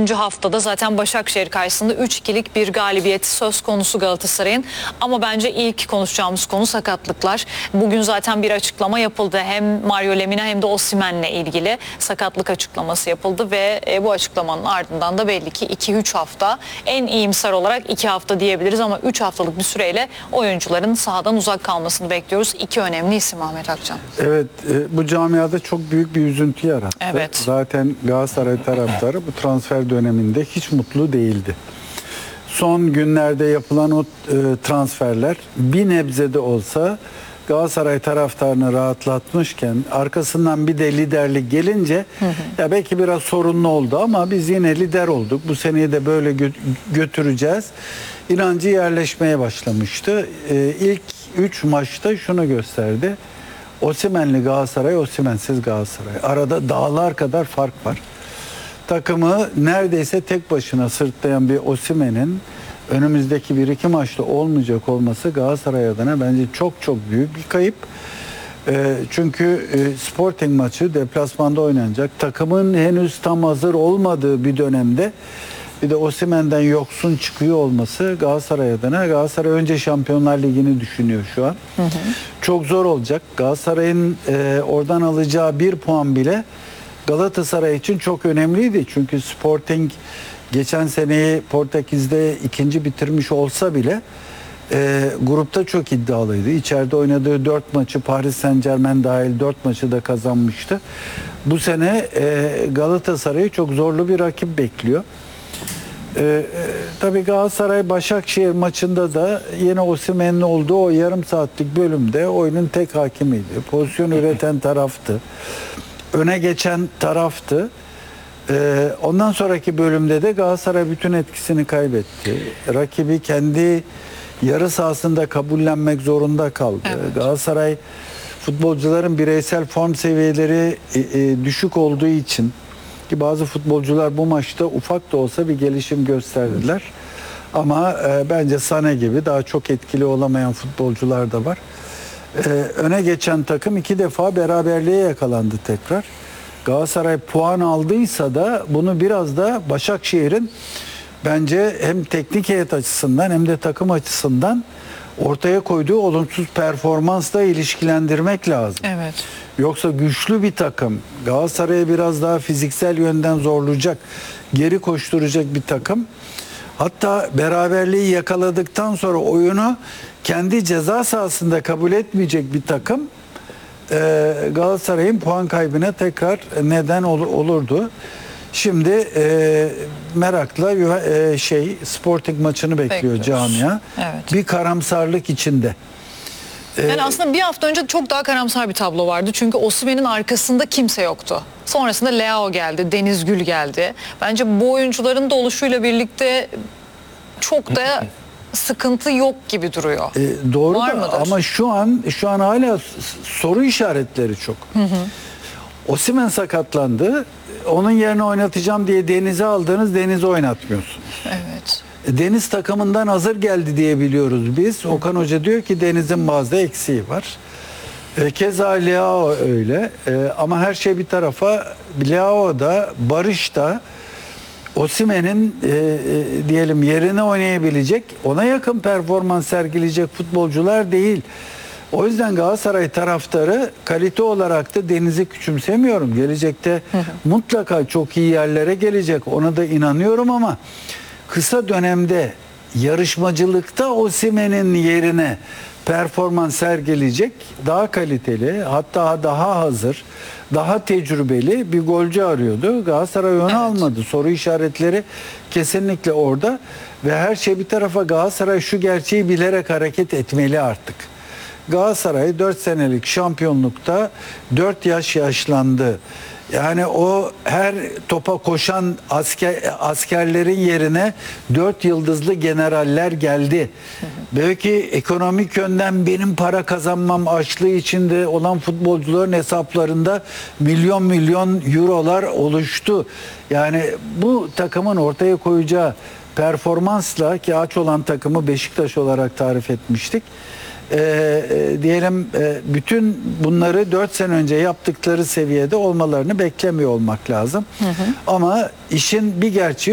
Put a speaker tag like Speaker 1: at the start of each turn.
Speaker 1: 4. haftada zaten Başakşehir karşısında 3-2'lik bir galibiyeti söz konusu Galatasaray'ın. Ama bence ilk konuşacağımız konu sakatlıklar. Bugün zaten bir açıklama yapıldı. Hem Mario Lemina hem de Osimhen'le ilgili sakatlık açıklaması yapıldı ve bu açıklamanın ardından da belli ki 2-3 hafta, en iyimser olarak 2 hafta diyebiliriz ama 3 haftalık bir süreyle oyuncuların sahadan uzak kalmasını bekliyoruz. İki önemli isim Ahmet Akcan.
Speaker 2: Evet, bu camiada çok büyük bir üzüntü yarattı.
Speaker 1: Evet.
Speaker 2: Zaten Galatasaray taraftarı bu transfer döneminde hiç mutlu değildi. Son günlerde yapılan o transferler bir nebze de olsa Galatasaray taraftarını rahatlatmışken arkasından bir de liderlik gelince ya belki biraz sorunlu oldu ama biz yine lider olduk. Bu seneyi de böyle götüreceğiz. İnancı yerleşmeye başlamıştı. İlk 3 maçta şunu gösterdi. Osimhen'li Galatasaray, Osimhen'siz Galatasaray. Arada dağlar kadar fark var. Takımı neredeyse tek başına sırtlayan bir Osimhen'in önümüzdeki 1-2 maçta olmayacak olması Galatasaray adına bence çok çok büyük bir kayıp. Çünkü Sporting maçı deplasmanda oynanacak. Takımın henüz tam hazır olmadığı bir dönemde bir de Osimhen'den yoksun çıkıyor olması Galatasaray adına. Galatasaray önce Şampiyonlar Ligi'ni düşünüyor şu an. Çok zor olacak. Galatasaray'ın oradan alacağı 1 puan bile Galatasaray için çok önemliydi. Çünkü Sporting geçen seneyi Portekiz'de ikinci bitirmiş olsa bile grupta çok iddialıydı. İçeride oynadığı 4 maçı Paris Saint-Germain dahil 4 maçı da kazanmıştı. Bu sene Galatasaray'ı çok zorlu bir rakip bekliyor. Tabii Galatasaray Başakşehir maçında da yine Osimhen'in olduğu o yarım saatlik bölümde oyunun tek hakimiydi. Pozisyon üreten taraftı. Öne geçen taraftı. Ondan sonraki bölümde de Galatasaray bütün etkisini kaybetti. Rakibi kendi yarı sahasında kabullenmek zorunda kaldı. Evet. Galatasaray futbolcuların bireysel form seviyeleri düşük olduğu için ki bazı futbolcular bu maçta ufak da olsa bir gelişim gösterdiler. Ama bence Sané gibi daha çok etkili olamayan futbolcular da var. Öne geçen takım 2 defa beraberliğe yakalandı tekrar. Galatasaray puan aldıysa da bunu biraz da Başakşehir'in bence hem teknik heyet açısından hem de takım açısından ortaya koyduğu olumsuz performansla ilişkilendirmek lazım.
Speaker 1: Evet.
Speaker 2: Yoksa güçlü bir takım, Galatasaray'ı biraz daha fiziksel yönden zorlayacak, geri koşturacak bir takım. Hatta beraberliği yakaladıktan sonra oyunu kendi ceza sahasında kabul etmeyecek bir takım Galatasaray'ın puan kaybına tekrar neden olurdu. Şimdi merakla Sporting maçını bekliyor camia.
Speaker 1: Evet.
Speaker 2: Bir karamsarlık içinde.
Speaker 1: Yani aslında bir hafta önce çok daha karamsar bir tablo vardı. Çünkü Osimhen'in arkasında kimse yoktu. Sonrasında Leao geldi, Deniz Gül geldi. Bence bu oyuncuların da oluşuyla birlikte çok da sıkıntı yok gibi duruyor.
Speaker 2: Doğru
Speaker 1: Var
Speaker 2: da
Speaker 1: mıdır?
Speaker 2: ama şu an hala soru işaretleri çok. Osimhen sakatlandı. Onun yerine oynatacağım diye Deniz'i aldınız, Deniz'i oynatmıyorsunuz.
Speaker 1: Evet.
Speaker 2: Deniz takımından hazır geldi diye biliyoruz biz. Okan Hoca diyor ki Deniz'in bazı eksiği var. Keza Leao öyle. Ama her şey bir tarafa, Leao da Barış da Osimhen'in diyelim yerine oynayabilecek, ona yakın performans sergileyecek futbolcular değil. O yüzden Galatasaray taraftarı kalite olarak da Deniz'i küçümsemiyorum. Gelecekte mutlaka çok iyi yerlere gelecek. Ona da inanıyorum ama kısa dönemde yarışmacılıkta Osimhen'in yerine performans sergileyecek daha kaliteli, hatta daha hazır, daha tecrübeli bir golcü arıyordu. Galatasaray onu almadı. Soru işaretleri kesinlikle orada ve her şey bir tarafa, Galatasaray şu gerçeği bilerek hareket etmeli artık. Galatasaray 4 senelik şampiyonlukta 4 yaş yaşlandı. Yani o her topa koşan askerlerin yerine 4 yıldızlı generaller geldi. Belki ekonomik yönden benim para kazanmam açlığı içinde olan futbolcuların hesaplarında milyon eurolar oluştu. Yani bu takımın ortaya koyacağı performansla, ki aç olan takımı Beşiktaş olarak tarif etmiştik. Diyelim bütün bunları 4 sene önce yaptıkları seviyede olmalarını beklemiyor olmak lazım. Ama işin bir gerçeği